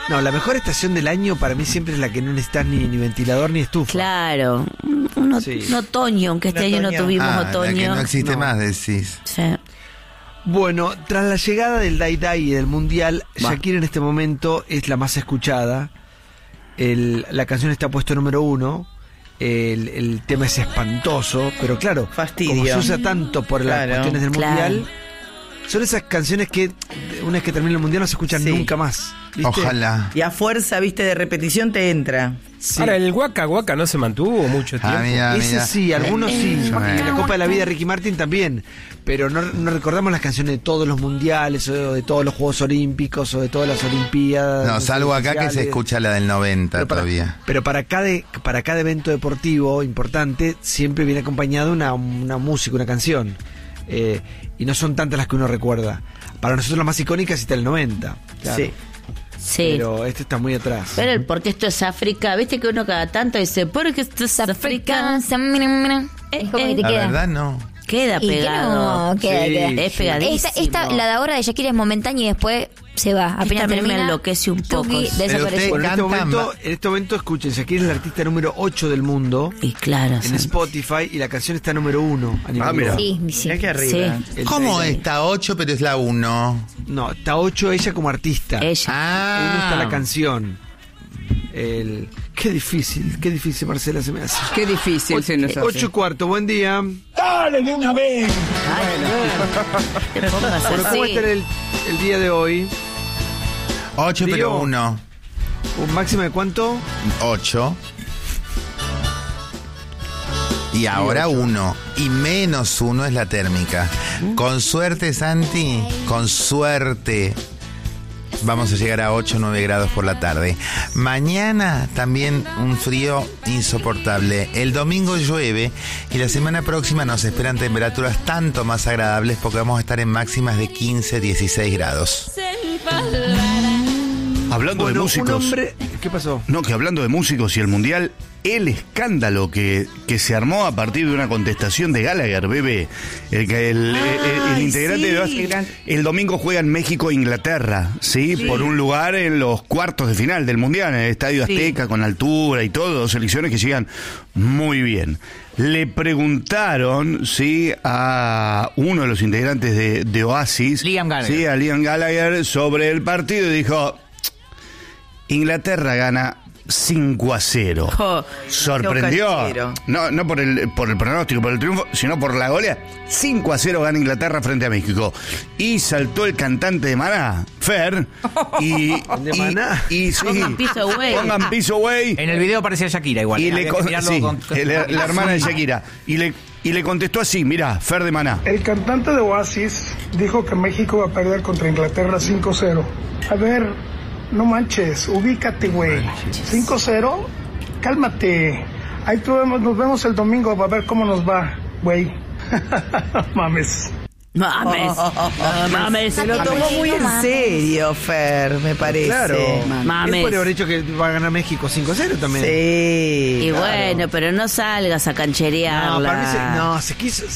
No, la mejor estación del año para mí siempre es la que no necesitas ni ventilador ni estufa. Claro, un otoño, aunque este año no tuvimos otoño. La que no existe más, decís. Sí. Bueno, tras la llegada del Dai Dai y del Mundial, Shakira en este momento es la más escuchada. La canción está puesto número 1. El tema es espantoso, pero claro, fastidio. Como se usa tanto por las cuestiones del Mundial, son esas canciones que una vez que termina el Mundial no se escuchan nunca más, ¿viste? Ojalá. Y a fuerza, viste, de repetición te entra. Sí. Ahora, el Waka Waka no se mantuvo mucho tiempo. Ese sí, algunos sí. Y la Copa de la Vida de Ricky Martin también. Pero no recordamos las canciones de todos los mundiales, o de todos los Juegos Olímpicos, o de todas las Olimpiadas. No, salvo acá que se escucha la del 90 todavía. Pero para cada evento deportivo importante, siempre viene acompañado una música, una canción. Y no son tantas las que uno recuerda. Para nosotros las más icónicas está el 90. Claro. Sí. Sí. Pero este está muy atrás. Pero porque esto es África, viste que uno cada tanto dice, porque esto es África. Es como que te La queda. verdad no. Queda pegado. No, queda. Es pegadísimo. Esta, la de ahora de Shakira es momentánea y después se va. Apenas Esta termina, me enloquece un poco. tuqui, desaparece. Bueno, en este momento, escuchen, Shakira es la artista número 8 del mundo. Y claro. En Spotify, y la canción está número 1 a nivel global. Sí. Aquí arriba. Sí. ¿Cómo está 8 pero es la 1? No, está 8 ella como artista. Ella. 1 está la canción. Qué difícil, Marcela, se me hace. Qué difícil se nos hace. 8:15, buen día. ¡Dale de una vez! Te pongas Bueno, ¿cómo así. está el día de hoy? 8 Frío. pero 1. ¿Un máximo de cuánto? 8. Y ahora 1. Y menos 1 es la térmica. Con suerte, Santi, con suerte, vamos a llegar a 8 o 9 grados por la tarde. Mañana también un frío insoportable. El domingo llueve y la semana próxima nos esperan temperaturas tanto más agradables porque vamos a estar en máximas de 15, 16 grados. Hablando de músicos. Un hombre... ¿Qué pasó? No, que hablando de músicos y el mundial, el escándalo que se armó a partir de una contestación de Gallagher, bebé. El integrante de Oasis, el domingo juega en México e Inglaterra, ¿sí? Por un lugar en los cuartos de final del mundial, en el Estadio Azteca, con altura y todo, dos selecciones que llegan muy bien. Le preguntaron, sí, a uno de los integrantes de Oasis, Liam Gallagher. Sí, a Liam Gallagher, sobre el partido y dijo: Inglaterra gana 5-0. Oh, Sorprendió. No por el pronóstico, por el triunfo, sino por la goleada. 5-0 gana Inglaterra frente a México. Y saltó el cantante de Maná, Fer. ¿De Maná? Y sí, Pongan Piece Away. Pongan Piece Away. En el video parecía Shakira igual. Y Había que mirarlo la hermana de Shakira. Y le contestó así: mirá, Fer de Maná. El cantante de Oasis dijo que México va a perder contra Inglaterra 5-0. A ver, no manches, ubícate, güey. 5-0, cálmate. Ahí nos vemos el domingo, va a ver cómo nos va, güey. Mames. Mames. Se lo tomó muy en serio, Fer, me parece. Claro. Mames. Él podría haber dicho que va a ganar México 5-0 también. Sí. Y bueno, pero no salgas a cancherearla. No, para mí se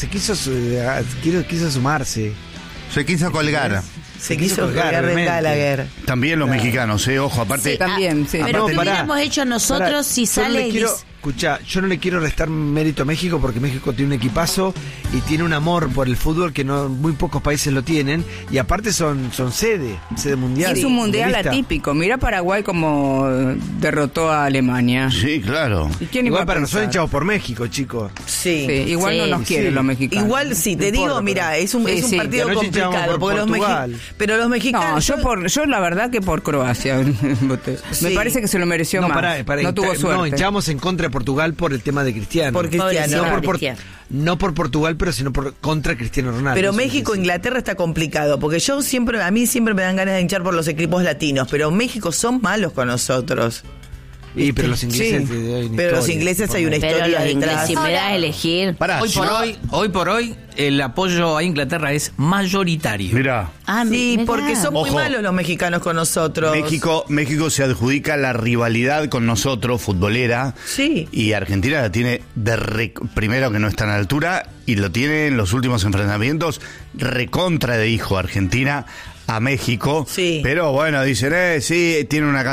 quiso sumarse. Se quiso colgar. Se quiso colgar de realmente. Gallagher. También los mexicanos, ojo, aparte. Sí, También, sí. Pero ¿qué Pará. hubiéramos hecho nosotros si sale y dice... Escuchá, yo no le quiero restar mérito a México porque México tiene un equipazo y tiene un amor por el fútbol que no muy pocos países lo tienen, y aparte son sede mundial. Es un mundial mundialista. atípico. Mira Paraguay como derrotó a Alemania. Sí, claro. ¿Y quién iba Igual a para pensar? nosotros hinchados por México, chicos. Sí. Sí, igual no nos quieren los mexicanos. Igual sí, te No digo, importa, mira, es un Sí, partido que anoche complicado echábamos por porque Portugal. pero los No, mexicanos yo la verdad que por Croacia voté. Sí. Me parece que se lo mereció más. No tuvo suerte. No, hinchamos en contra de Portugal por el tema de Cristiano. Por Cristiano. No por Portugal, pero sino contra Cristiano Ronaldo. Pero Eso México, es decir. Inglaterra está complicado, porque a mí siempre me dan ganas de hinchar por los equipos latinos, pero México son malos con nosotros. Pero los ingleses... Sí. hay una Pero los historia. ingleses hay una Pero historia los ingleses, detrás. si me das a elegir... Pará, Hoy por hoy, el apoyo a Inglaterra es mayoritario. Mirá. Sí, mirá. porque son muy Ojo. malos los mexicanos con nosotros. México se adjudica la rivalidad con nosotros, futbolera. Sí. Y Argentina la tiene primero que no está a la altura, y lo tiene en los últimos enfrentamientos recontra de hijo Argentina a México. Sí. Pero bueno, dicen, sí, tiene una